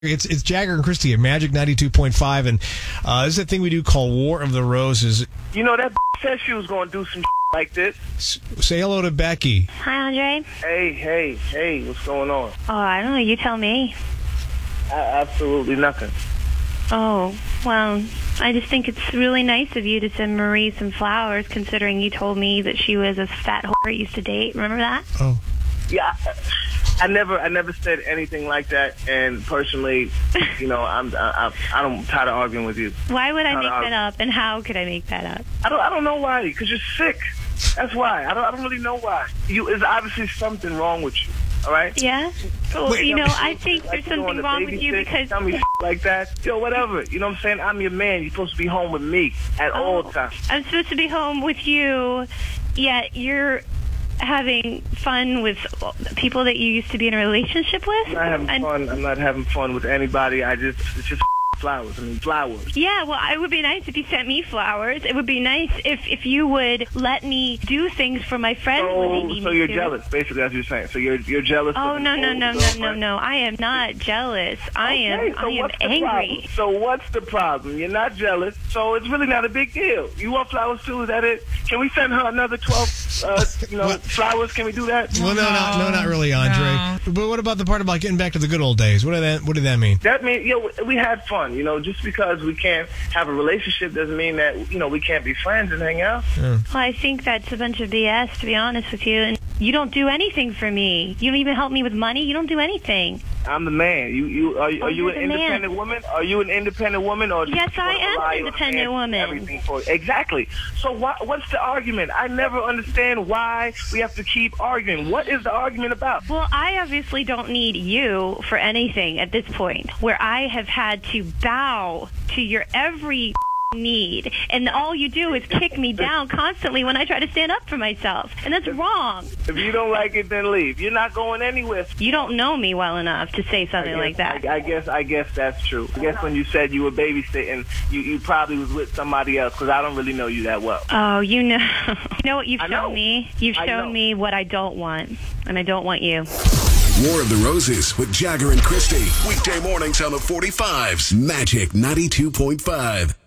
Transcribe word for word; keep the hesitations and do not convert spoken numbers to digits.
It's it's Jagger and Christy at Magic ninety-two point five, and uh, this is a thing we do called War of the Roses. You know, that said she was going to do some like this. S- say hello to Becky. Hi, Andre. Hey, hey, hey, what's going on? Oh, I don't know. You tell me. Uh, absolutely nothing. Oh, well, I just think it's really nice of you to send Marie some flowers, considering you told me that she was a fat whore I used to date. Remember that? Oh. Yeah, I, I never, I never said anything like that. And personally, you know, I'm, I, I, I'm tired of arguing with you. Why would I Tired make of that up, and how could I make that up? I don't, I don't know why. Because you're sick. That's why. I don't, I don't really know why. You, there's obviously something wrong with you. All right. Yeah. Well, Wait, you know, Tell me I shit think like there's you something on the wrong with you babysit, because. Tell me shit like that. Yo, whatever. You know what I'm saying? I'm your man. You're supposed to be home with me at Oh, all times. I'm supposed to be home with you, yet you're having fun with people that you used to be in a relationship with. I'm not having And- fun. I'm not having fun with anybody. I just, it's just flowers. I mean, flowers. Yeah, well, it would be nice if you sent me flowers. It would be nice if, if you would let me do things for my friends when they So, need so me you're to. jealous. Basically, that's what you're saying. So you're you're jealous. Oh, of no, an no, old no, no, no, girlfriend? no. I am not jealous. I Okay, am so I am what's the angry. problem? So what's the problem? You're not jealous, so it's really not a big deal. You want flowers too? Is that it? Can we send her another twelve, uh, you know, What? flowers? Can we do that? Well, no, no, no, not really, Andre. But what about the part about getting back to the good old days? What did that What did that mean? That means, you know, we had fun. You know, just because we can't have a relationship doesn't mean that, you know, we can't be friends and hang out. Well, I think that's a bunch of B S, to be honest with you. And you don't do anything for me. You don't even help me with money. You don't do anything. I'm the man. You, you are, you- Oh, are you you're an the man. independent woman? Are you an independent woman, or do Yes, you I wanna am rely an on independent man for woman. Everything for exactly. So what, what's the argument? I never understand why we have to keep arguing. What is the argument about? Well, I obviously don't need you for anything at this point, where I have had to bow to your every need, and all you do is kick me down constantly when I try to stand up for myself, and that's wrong. If you don't like it, then leave. You're not going anywhere. You don't know me well enough to say something I like guess- that. I, I guess I guess that's true. I guess when you said you were babysitting, you, you probably was with somebody else, because I don't really know you that well. Oh, you know, you know what you've I shown know. me? You've I shown know. me what I don't want, and I don't want you. War of the Roses with Jagger and Christy. Weekday mornings on the forty-fives. Magic ninety-two point five.